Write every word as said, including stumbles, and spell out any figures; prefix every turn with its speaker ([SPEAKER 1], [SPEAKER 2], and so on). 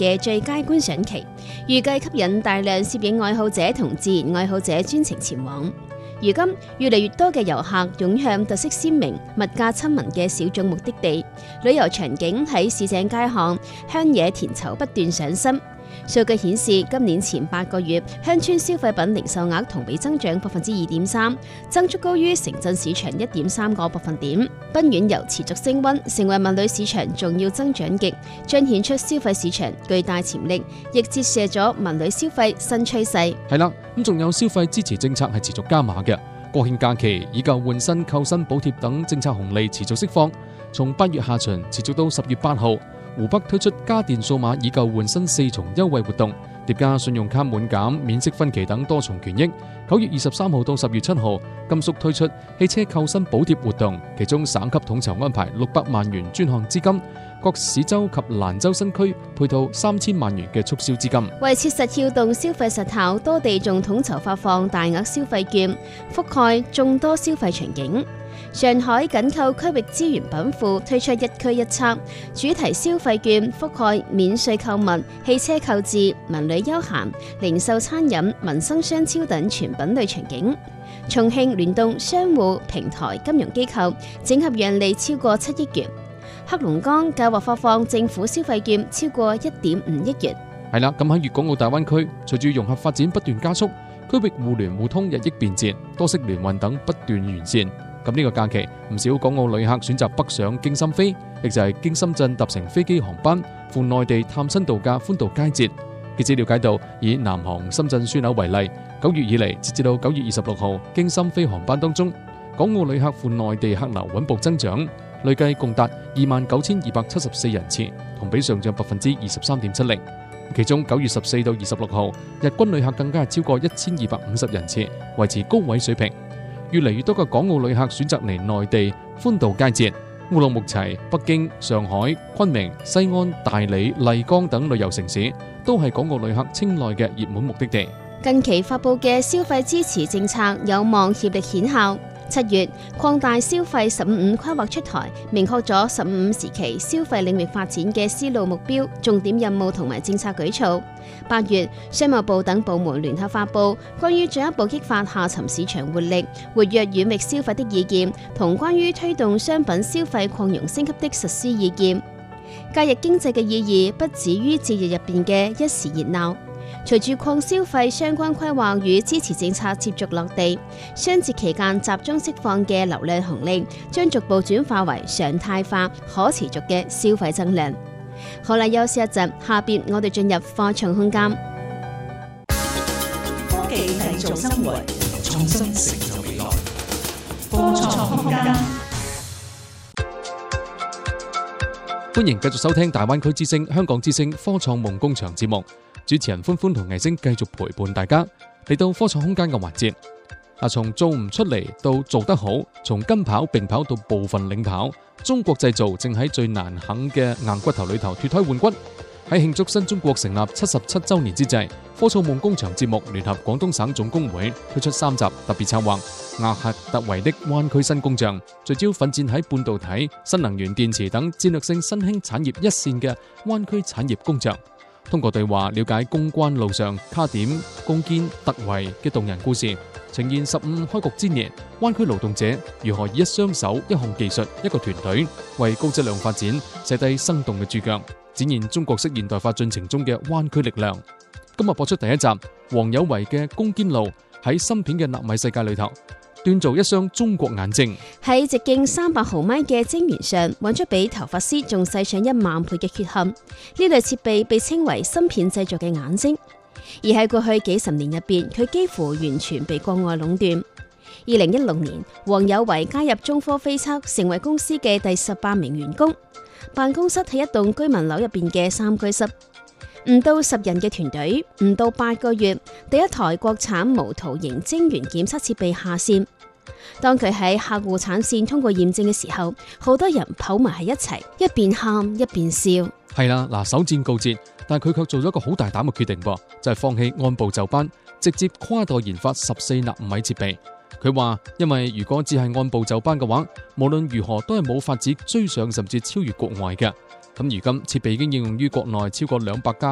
[SPEAKER 1] 嘅最佳觀賞期，預計吸引大量攝影愛好者同自然愛好者專程前往。如今越嚟越多嘅遊客湧向特色鮮明、物價親民嘅小眾目的地，旅遊場景喺市井街巷、鄉野田疇不斷上新。數據顯示，今年前八個月鄉村消費品零售額同比增長百分之二點三，增速高於城鎮市場一點三個百分點。賓遠遊持續升溫，成為文旅市場重要增長極，彰顯出消費市場巨大潛力，亦折射咗文旅消費新趨勢。
[SPEAKER 2] 係啦，咁仲有消費支持政策係持續加碼嘅。國慶假期以舊換新、扣薪補貼等政策紅利持續釋放，從八月下旬持續到十月八號。湖北推出家電數碼以舊換新四重優惠活動，疊加信用卡滿減、免息分期等多重權益。九月二十三號到十月七號，甘肅推出汽車扣薪補貼活動，其中省級統籌安排六百萬元專項資金，各市州及蘭州新區配套三千萬元嘅促銷資金。
[SPEAKER 1] 為切實撬動消費實效，多地仲統籌發放大額消費券，覆蓋眾多消費場景。上海緊扣區域資源稟賦推出一區一策主題消費券，覆蓋免稅購物、汽車購置、文旅休閒、零售餐飲、民生商超等全品類場景。重慶聯動商戶、平台、金融機構，整合讓利超過七億元。黑龍江計劃發放政府消費券超過一點五億元。
[SPEAKER 2] 係啦，咁喺粵港澳大灣區，隨住融合發展不斷加速，區域互聯互通日益便捷，多式聯運等不斷完善。咁呢個假期，唔少港澳旅客選擇北上經深飛，亦就係經深圳搭乘飛機航班赴內地探親度假歡度佳節。記者了解到，以南航深圳樞紐為例，九月以嚟截至到九月二十六號，經深飛航班當中，港澳旅客赴內地客流穩步增長，累計共達二萬九千二百七十四人次，同比上漲百分之二十三點七零。其中九月十四到二十六號，日均旅客更加係超過一千二百五十人次，維持高位水平。越嚟越多嘅港澳旅客選擇嚟內地歡度佳節，烏魯木齊、北京、上海、昆明、西安、大理、麗江等旅遊城市都係港澳旅客青睞嘅熱門目的地。
[SPEAKER 1] 近期發布嘅消費支持政策有望協力顯效。七月擴大消費十五五規劃出台，明確咗十五五時期消費領域發展嘅思路目標、重點任務同埋政策舉措。八月商務部等部門聯合發布關於進一步激發下沉市場活力、活躍遠域消費的意見，同關於推動商品消費擴容升級的實施意見。假日經濟嘅意義不止於節日入邊嘅一時熱鬧。隨住擴消費相關規劃與支持政策接續落地，雙節期間集中釋放嘅流量紅利將逐步轉化為常態化、可持續嘅消費增量。好啦，休息一陣，下邊我哋進入科創空間。
[SPEAKER 3] 科技製造生活，創新成就未來。科創空間，
[SPEAKER 2] 歡迎繼續收聽大灣區之聲、香港之聲科創夢工場節目。主持人歡歡同藝星繼續陪伴大家嚟到科創空間嘅環節。嗱，從做唔出嚟到做得好，從跟跑並跑到部分領跑，中國製造正喺最難啃嘅硬骨頭裏頭脫胎換骨。喺慶祝新中國成立七十七週年之際，科創夢工場節目聯合廣東省總工會推出三集特別策劃《壓核突圍的灣區新工匠》，聚焦奮戰喺半導體、新能源電池等戰略性新興產業一線嘅灣區產業工匠。通過對話了解攻關路上卡點、攻堅、突圍嘅動人故事，呈現十五開局之年灣區勞動者如何以一雙手、一項技術、一個團隊為高質量發展寫低生動嘅注腳，展現中國式現代化進程中嘅灣區力量。今日播出第一集，王有為嘅攻堅路喺芯片嘅納米世界裏頭，鍛造一雙中國眼睛。
[SPEAKER 1] 喺直徑三百毫米嘅晶圓上，揾出比頭髮絲仲細上一萬倍嘅缺陷。呢類設備被稱為芯片製作嘅眼睛。而喺過去幾十年入邊，佢幾乎完全被國外壟斷。二零一六年，王有為加入中科飛測，成為公司嘅第十八名員工。辦公室喺一棟居民樓入邊嘅三居室。唔到十人嘅團隊，唔到八個月，第一台國產無圖形晶圓檢測設備下線。當佢喺客戶產線通過驗證嘅時候，好多人跑埋喺一齊，一邊喊一邊笑。
[SPEAKER 2] 係啦，嗱，首戰告捷，但係佢卻做咗一個好大膽嘅決定噃，就係放棄按部就班，直接跨代研發十四納米設備。佢話，因為如果只係按部就班嘅話，無論如何都係冇法子追上甚至超越國外嘅。咁如今設備已經應用於國內超過兩百家